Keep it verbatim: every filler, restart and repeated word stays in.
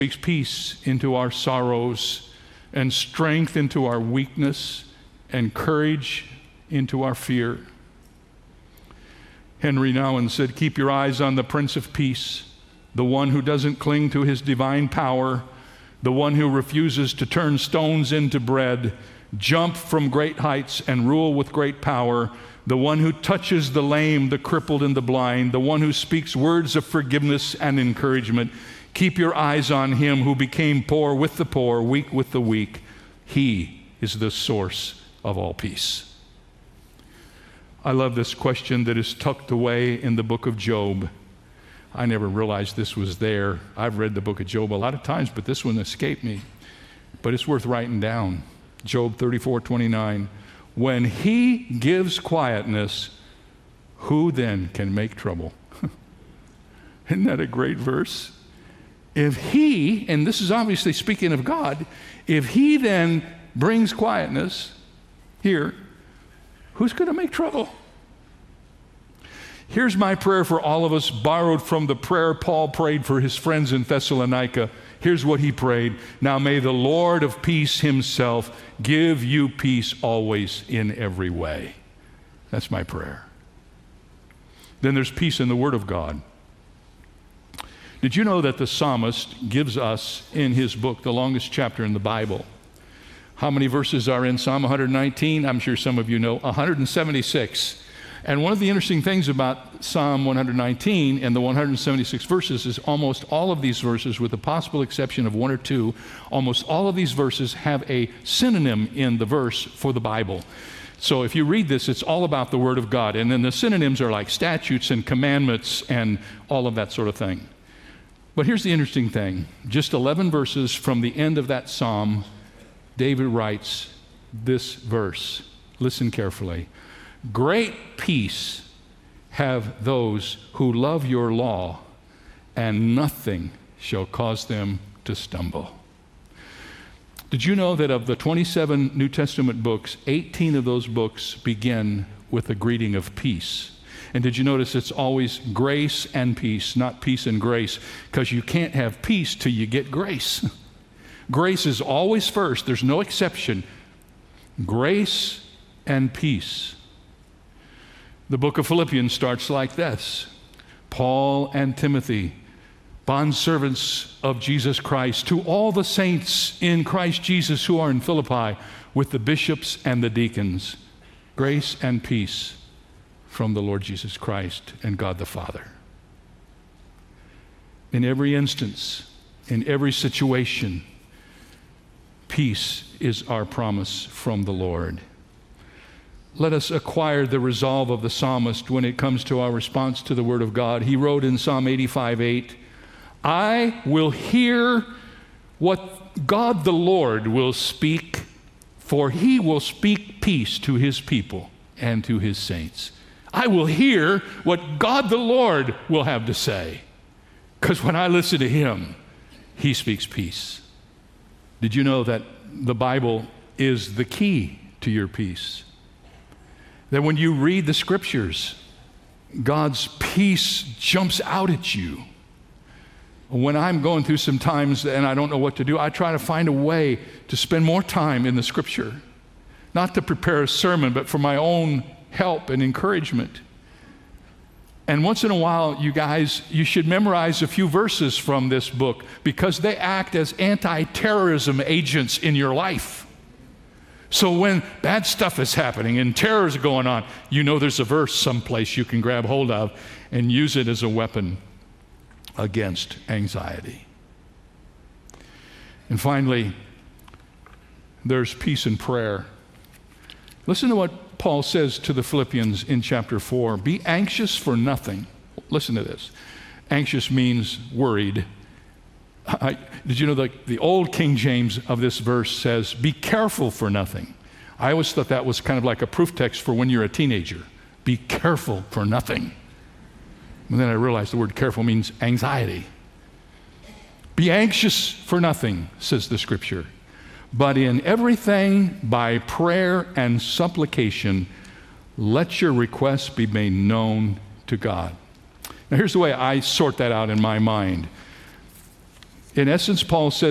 speaks peace into our sorrows, and strength into our weakness, and courage into our fear. Henry Nouwen said, "Keep your eyes on the Prince of Peace, the one who doesn't cling to his divine power, the one who refuses to turn stones into bread, jump from great heights and rule with great power, the one who touches the lame, the crippled, and the blind, the one who speaks words of forgiveness and encouragement. Keep your eyes on him who became poor with the poor, weak with the weak. He is the source of all peace." I love this question that is tucked away in the book of Job. I never realized this was there. I've read the book of Job a lot of times, but this one escaped me. But it's worth writing down. Job thirty-four twenty-nine. When he gives quietness, who then can make trouble? Isn't that a great verse? If he, and this is obviously speaking of God, if he then brings quietness here, who's going to make trouble? Here's my prayer for all of us, borrowed from the prayer Paul prayed for his friends in Thessalonica. Here's what he prayed. Now may the Lord of peace himself give you peace always in every way. That's my prayer. Then there's peace in the Word of God. Did you know that the psalmist gives us in his book, the longest chapter in the Bible? How many verses are in Psalm one nineteen? I'm sure some of you know, one hundred seventy-six. And one of the interesting things about Psalm one nineteen and the one hundred seventy-six verses is almost all of these verses, with the possible exception of one or two, almost all of these verses have a synonym in the verse for the Bible. So if you read this, it's all about the Word of God. And then the synonyms are like statutes and commandments and all of that sort of thing. But here's the interesting thing. Just eleven verses from the end of that psalm, David writes this verse. Listen carefully. Great peace have those who love your law, and nothing shall cause them to stumble. Did you know that of the twenty-seven New Testament books, eighteen of those books begin with a greeting of peace? And did you notice it's always grace and peace, not peace and grace, because you can't have peace till you get grace. Grace is always first. There's no exception. Grace and peace. The book of Philippians starts like this. Paul and Timothy, bondservants of Jesus Christ, to all the saints in Christ Jesus who are in Philippi, with the bishops and the deacons, grace and peace from the Lord Jesus Christ and God the Father. In every instance, in every situation, peace is our promise from the Lord. Let us acquire the resolve of the psalmist when it comes to our response to the Word of God. He wrote in Psalm eighty-five eight, I will hear what God the Lord will speak, for he will speak peace to his people and to his saints. I will hear what God the Lord will have to say, because when I listen to him, he speaks peace. Did you know that the Bible is the key to your peace? That when you read the scriptures, God's peace jumps out at you. When I'm going through some times and I don't know what to do, I try to find a way to spend more time in the scripture. Not to prepare a sermon, but for my own help and encouragement. And once in a while, you guys, you should memorize a few verses from this book, because they act as anti-terrorism agents in your life. So when bad stuff is happening and terror is going on, you know there's a verse someplace you can grab hold of and use it as a weapon against anxiety. And finally, there's peace in prayer. Listen to what Paul says to the Philippians in chapter four. Be anxious for nothing. Listen to this. Anxious means worried. I, did you know that the old King James of this verse says, be careful for nothing? I always thought that was kind of like a proof text for when you're a teenager. Be careful for nothing. And then I realized the word careful means anxiety. Be anxious for nothing, says the scripture, but in everything by prayer and supplication, let your requests be made known to God. Now here's the way I sort that out in my mind. In essence, Paul says,